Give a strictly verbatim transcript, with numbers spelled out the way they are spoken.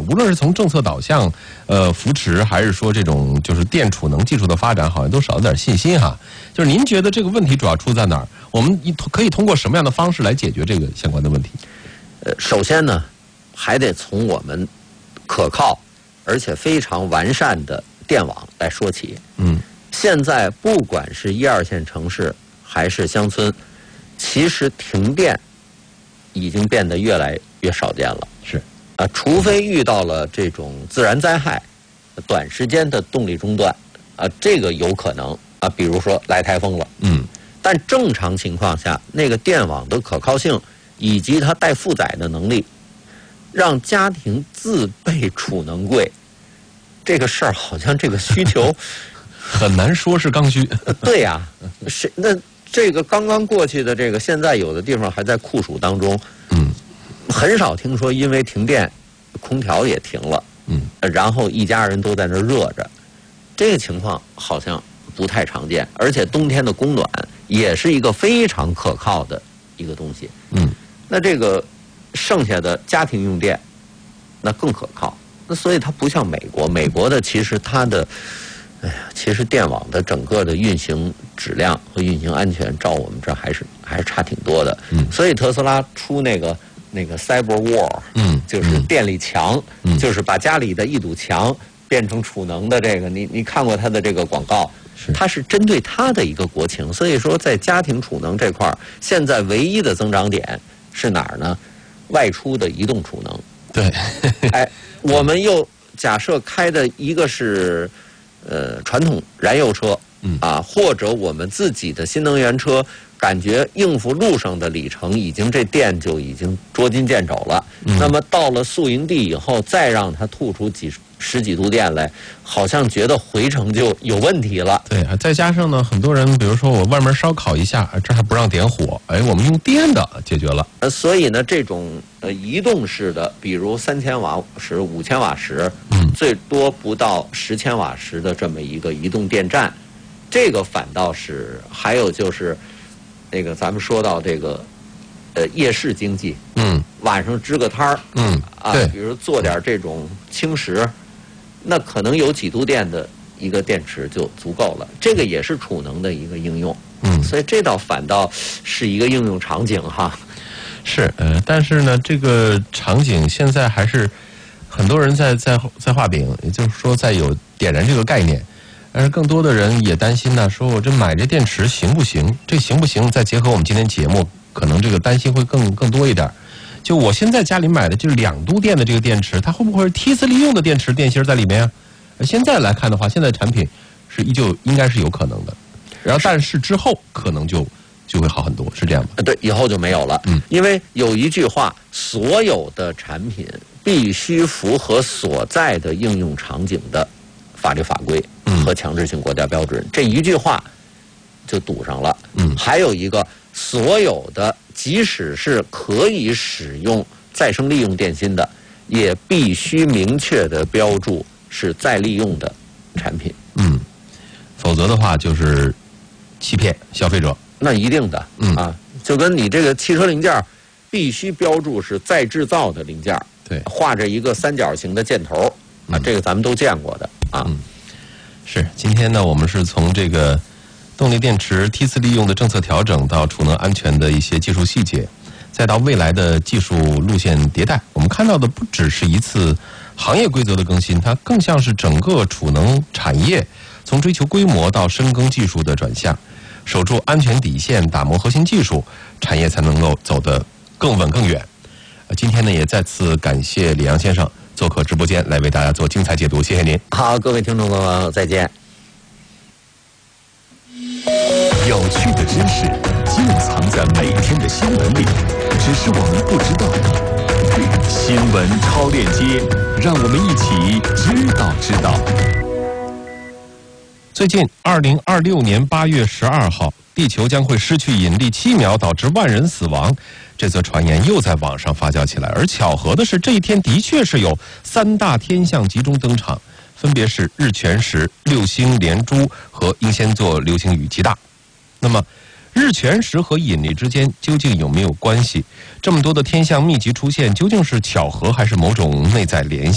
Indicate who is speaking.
Speaker 1: 无论是从政策导向、呃扶持，还是说这种就是电储能技术的发展，好像都少了点信心哈。就是您觉得这个问题主要出在哪儿？我们可以通过什么样的方式来解决这个相关的问题？
Speaker 2: 呃，首先呢，还得从我们可靠而且非常完善的电网来说起。
Speaker 1: 嗯，
Speaker 2: 现在不管是一二线城市还是乡村，其实停电已经变得越来越少见了。
Speaker 1: 是
Speaker 2: 啊，除非遇到了这种自然灾害，短时间的动力中断，啊，这个有可能啊，比如说来台风了。
Speaker 1: 嗯，
Speaker 2: 但正常情况下，那个电网的可靠性以及它带负载的能力，让家庭自备储能柜，这个事儿好像这个需求
Speaker 1: 很难说是刚需。
Speaker 2: 对呀、啊，是那这个刚刚过去的这个，现在有的地方还在酷暑当中。
Speaker 1: 嗯，
Speaker 2: 很少听说因为停电，空调也停了。
Speaker 1: 嗯，
Speaker 2: 然后一家人都在那热着，这个情况好像不太常见。而且冬天的供暖也是一个非常可靠的一个东西。
Speaker 1: 嗯，
Speaker 2: 那这个剩下的家庭用电，那更可靠。那所以它不像美国，美国的其实它的，哎呀，其实电网的整个的运行质量和运行安全，照我们这还是还是差挺多的。
Speaker 1: 嗯，
Speaker 2: 所以特斯拉出那个那个 Cyber Wall，
Speaker 1: 嗯，
Speaker 2: 就是电力墙，
Speaker 1: 嗯，
Speaker 2: 就是把家里的一堵墙变成储能的这个，你你看过它的这个广告？
Speaker 1: 是，
Speaker 2: 它是针对它的一个国情。所以说，在家庭储能这块儿，现在唯一的增长点是哪儿呢？外出的移动储能。
Speaker 1: 对，
Speaker 2: 哎，我们又假设开的一个是呃传统燃油车，
Speaker 1: 嗯
Speaker 2: 啊，或者我们自己的新能源车，感觉应付路上的里程，已经这电就已经捉襟见肘了。
Speaker 1: 嗯、
Speaker 2: 那么到了宿营地以后，再让它吐出几十几度电来，好像觉得回程就有问题了。
Speaker 1: 对，再加上呢，很多人比如说我外面烧烤一下，这还不让点火，哎，我们用电的解决了。
Speaker 2: 呃，所以呢，这种呃移动式的，比如三千瓦时、五千瓦时，
Speaker 1: 嗯，
Speaker 2: 最多不到十千瓦时的这么一个移动电站，这个反倒是还有就是那个咱们说到这个呃夜市经济，
Speaker 1: 嗯，
Speaker 2: 晚上支个摊儿，
Speaker 1: 嗯，
Speaker 2: 啊，
Speaker 1: 对，
Speaker 2: 比如做点这种轻食，那可能有几度电的一个电池就足够了。这个也是储能的一个应用。
Speaker 1: 嗯，
Speaker 2: 所以这倒反倒是一个应用场景哈。
Speaker 1: 是，呃，但是呢，这个场景现在还是很多人在在在画饼，也就是说在有点燃这个概念，但是更多的人也担心呢，说我这买这电池行不行？这行不行？再结合我们今天节目，可能这个担心会更更多一点。就我现在家里买的就是两度电的这个电池，它会不会是梯次利用的电池电芯在里面啊？现在来看的话，现在产品是依旧应该是有可能的，然后但是之后可能就就会好很多，是这样吗？
Speaker 2: 对，以后就没有了。
Speaker 1: 嗯，
Speaker 2: 因为有一句话，所有的产品必须符合所在的应用场景的法律法规和强制性国家标准，嗯、这一句话就堵上了。
Speaker 1: 嗯，
Speaker 2: 还有一个，所有的即使是可以使用再生利用电芯的，也必须明确的标注是再利用的产品。
Speaker 1: 嗯，否则的话就是欺骗消费者。
Speaker 2: 那一定的，
Speaker 1: 嗯
Speaker 2: 啊，就跟你这个汽车零件必须标注是再制造的零件，
Speaker 1: 对，
Speaker 2: 画着一个三角形的箭头，啊，
Speaker 1: 嗯、
Speaker 2: 这个咱们都见过的啊。
Speaker 1: 嗯，是，今天呢，我们是从这个动力电池梯次利用的政策调整，到储能安全的一些技术细节，再到未来的技术路线迭代，我们看到的不只是一次行业规则的更新，它更像是整个储能产业从追求规模到深耕技术的转向。守住安全底线，打磨核心技术，产业才能够走得更稳更远。今天呢，也再次感谢李阳先生做客直播间，来为大家做精彩解读，谢谢您。
Speaker 2: 好，各位听众朋友，再见。
Speaker 3: 有趣的知识就藏在每天的新闻里，只是我们不知道。新闻超链接，让我们一起知道知道。
Speaker 1: 最近，二零二六年八月十二号，地球将会失去引力七秒，导致万人死亡。这则传言又在网上发酵起来。而巧合的是，这一天的确是有三大天象集中登场，分别是日全食、六星连珠和英仙座流星雨极大。那么，日全食和引力之间究竟有没有关系？这么多的天象密集出现，究竟是巧合还是某种内在联系？